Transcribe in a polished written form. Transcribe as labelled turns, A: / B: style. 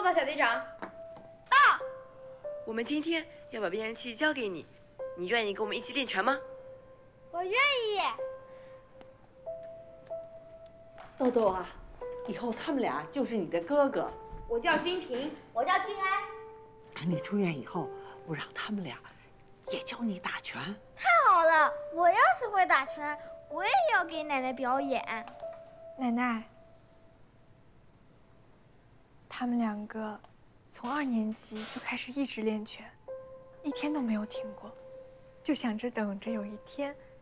A: 报告小队长。
B: 到。
C: 我们今天要把变声器交给你，你愿意跟我们一起练拳吗？
B: 我愿意。
D: 豆豆啊，以后他们俩就是你的哥哥。
A: 我叫君平，
B: 我叫君安。
D: 等你出院以后，我让他们俩也教你打拳。
B: 太好了！我要是会打拳，我也要给奶奶表演。
E: 奶奶，他们两个从2年级就开始一直练拳，一天都没有停过，就想着等着有一天